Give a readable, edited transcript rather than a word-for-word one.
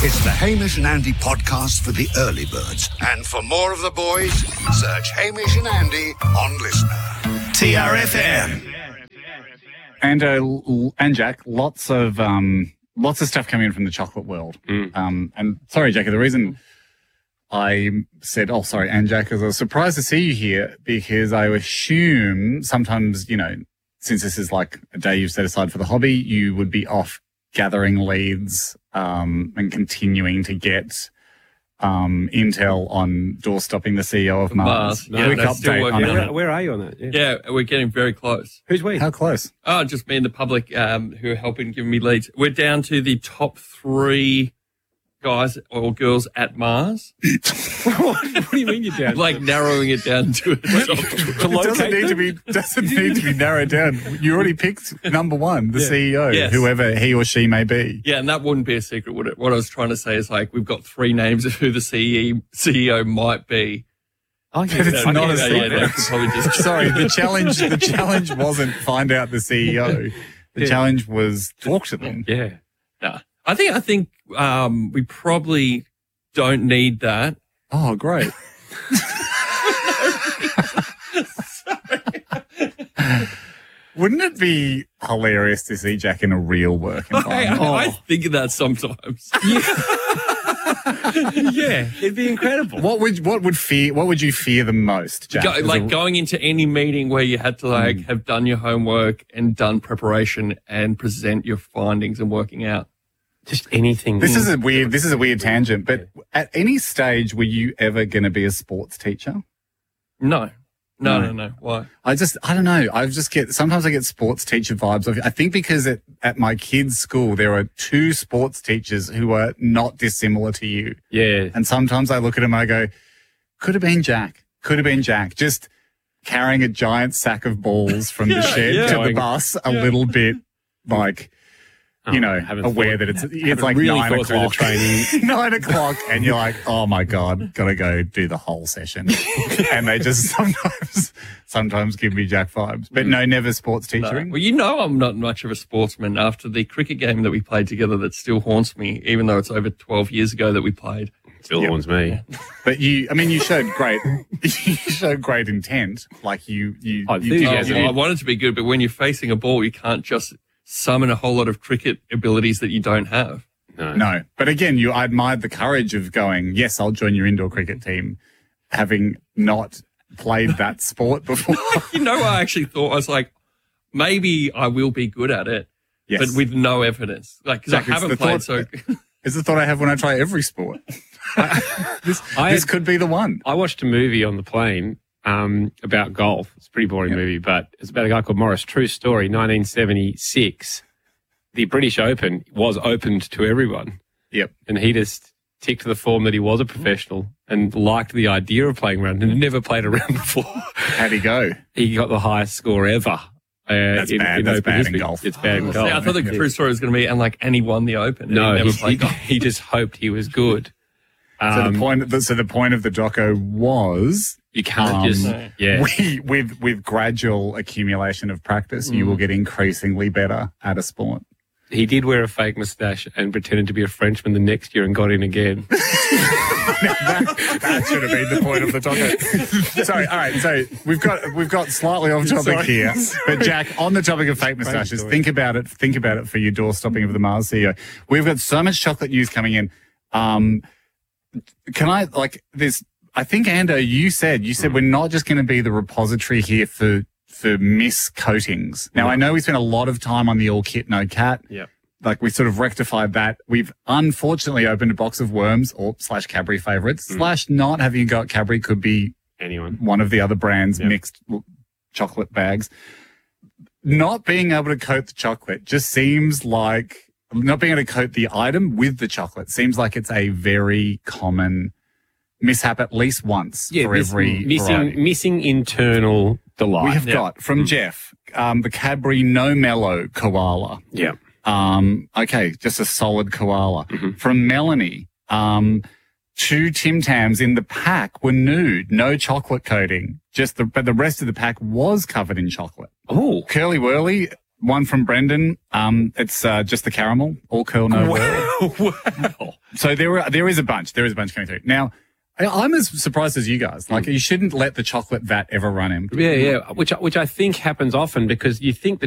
It's the Hamish and Andy podcast for the early birds. And for more of the boys, search Hamish and Andy on Listener. TRFM. And Jack, lots of stuff coming in from the chocolate world. And sorry, Jack, the reason I said, oh, sorry, and Jack, is I was surprised to see you here because I assume sometimes, you know, since this is like a day you've set aside for the hobby, you would be off gathering leads and continuing to get intel on doorstopping the CEO of Mars. Yeah, Quick update on that. where are you on that? Yeah, we're getting very close. Who's we? How close? Oh, just me and the public who are helping give me leads. We're down to the top 3 guys or girls at Mars. What do you mean you're down? Like narrowing it down to It doesn't need to be narrowed down. You already picked number one, the CEO, Yes. whoever he or she may be. Yeah, and that wouldn't be a secret, would it? What I was trying to say is like we've got 3 names of who the CEO might be. Oh, But it's not a secret. they could probably just Sorry, the challenge wasn't find out the CEO. The challenge was talk to them. Yeah. Nah. I think we probably don't need that. Oh, great. Wouldn't it be hilarious to see Jack in a real work environment? I think of that sometimes. Yeah, it'd be incredible. What would you fear the most, Jack? Going into any meeting where you had to have done your homework and done preparation and present your findings and working out. Just anything. This is a weird tangent, but at any stage were you ever going to be a sports teacher? No. Why? I don't know. Sometimes I get sports teacher vibes. I think because at my kids' school, there are 2 sports teachers who are not dissimilar to you. Yeah. And sometimes I look at them and I go, could have been Jack. Just carrying a giant sack of balls from the shed to the bus a little bit like, aware that it's like really 9 thought through the o'clock. training. 9 o'clock and you're like, oh my God, gotta go do the whole session. And they just sometimes give me Jack vibes. But no, never sports teaching. Well, I'm not much of a sportsman. After the cricket game that we played together that still haunts me, even though it's over 12 years ago that we played. Still haunts me. But you showed great intent. Like you enthusiasm. I wanted to be good, but when you're facing a ball, you can't just summon a whole lot of cricket abilities that you don't have. No. But again, I admired the courage of going, yes, I'll join your indoor cricket team, having not played that sport before. I actually thought, I was like, maybe I will be good at it, yes. but with no evidence. Like, because I haven't played, so... It's the thought I have when I try every sport. This could be the one. I watched a movie on the plane about golf. It's a pretty boring movie, but it's about a guy called Morris. True story, 1976. The British Open was opened to everyone. Yep. And he just ticked the form that he was a professional and liked the idea of playing around and had never played around before. How'd he go? He got the highest score ever. That's bad. That's bad in golf. It's bad in golf. I thought the true story was going to be, and he won the Open. And No, he never played golf. he just hoped he was good. So the point of the doco was You can't just, with gradual accumulation of practice, you will get increasingly better at a sport. He did wear a fake moustache and pretended to be a Frenchman the next year and got in again. That should have been the point of the topic. Sorry, all right. So we've got slightly off topic here, but Jack, on the topic of fake moustaches, think about it for your doorstopping of the Mars CEO. We've got so much chocolate news coming in. Can I I think Ando, you said we're not just going to be the repository here for miscoatings. Now, I know we spent a lot of time on the all kit, no cat. Yeah. Like we sort of rectified that. We've unfortunately opened a box of worms or / Cadbury favorites / not having got Cadbury could be anyone, one of the other brands mixed chocolate bags. Not being able to coat the chocolate just seems like not being able to coat the item with the chocolate seems like it's a very common mishap at least once for every variety. Missing internal delight. We have got from Jeff the Cadbury No Mellow Koala. Yeah. Okay, just a solid koala. From Melanie, 2 Tim Tams in the pack were nude, no chocolate coating. But the rest of the pack was covered in chocolate. Oh, Curly Whirly. One from Brendan. It's just the caramel, all curl, no whirl. wow. So there is a bunch. There is a bunch coming through. Now, I'm as surprised as you guys. Like, you shouldn't let the chocolate vat ever run empty. Yeah, which I think happens often because you think the